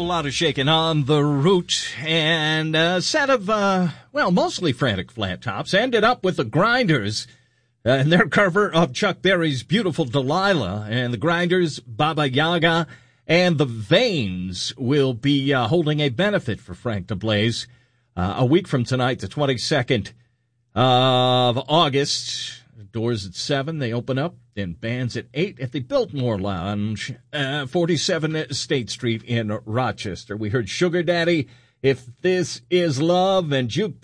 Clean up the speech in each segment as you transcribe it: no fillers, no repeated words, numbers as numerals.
whole lot of shaking on the route, and a set of, mostly frantic flat tops ended up with the Grinders and their cover of Chuck Berry's Beautiful Delilah, and the Grinders, Baba Yaga, and the Veins will be holding a benefit for Frank DeBlaze a week from tonight, the 22nd of August. Doors at 7, they open up, and bands at 8 at the Biltmore Lounge, 47 State Street in Rochester. We heard Sugar Daddy, If This Is Love, and Juke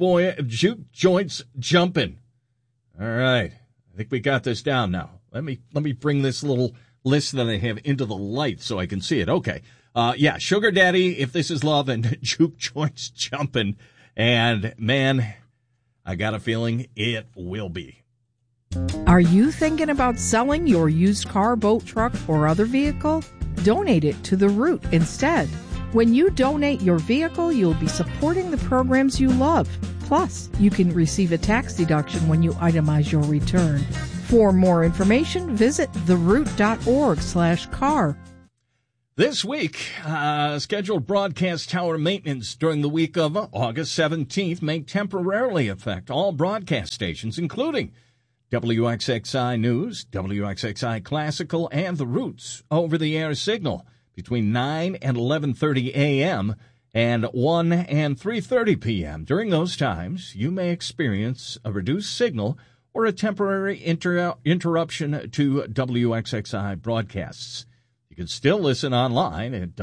Joints Jumpin'. All right, I think we got this down now. Let me bring this little list that I have into the light so I can see it. Okay, Sugar Daddy, If This Is Love, and Juke Joints Jumpin'. And, man, I got a feeling it will be. Are you thinking about selling your used car, boat, truck, or other vehicle? Donate it to The Root instead. When you donate your vehicle, you'll be supporting the programs you love. Plus, you can receive a tax deduction when you itemize your return. For more information, visit theroot.org/car. This week, scheduled broadcast tower maintenance during the week of August 17th may temporarily affect all broadcast stations, including WXXI News, WXXI Classical, and The Roots over-the-air signal between 9 and 11:30 a.m. and 1 and 3:30 p.m. During those times, you may experience a reduced signal or a temporary interruption to WXXI broadcasts. You can still listen online at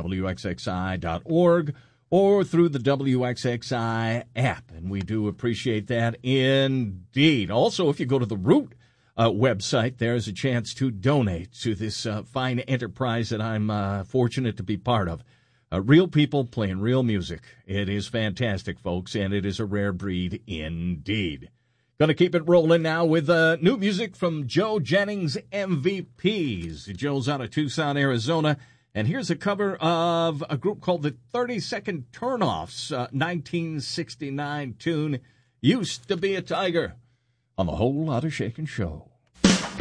WXXI.org or through the WXXI app, and we do appreciate that indeed. Also, if you go to the Root website, there's a chance to donate to this fine enterprise that I'm fortunate to be part of. Real people playing real music. It is fantastic, folks, and it is a rare breed indeed. Going to keep it rolling now with new music from Joe Jennings' MVPs. Joe's out of Tucson, Arizona. And here's a cover of a group called the 30-Second Turnoffs, 1969 tune, Used to Be a Tiger, on the Whole Lotta Shakin' Show.